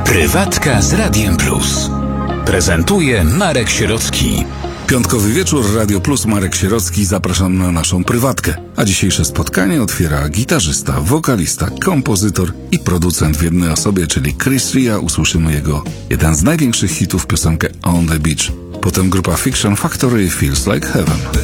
Prywatka z Radiem Plus. Prezentuje Marek Sierocki. Piątkowy wieczór, Radio Plus, Marek Sierocki. Zapraszam na naszą prywatkę. A dzisiejsze spotkanie otwiera gitarzysta, wokalista, kompozytor i producent w jednej osobie, czyli Chris Rea. Usłyszymy jego jeden z największych hitów, piosenkę On the Beach. Potem grupa Fiction Factory, Feels Like Heaven.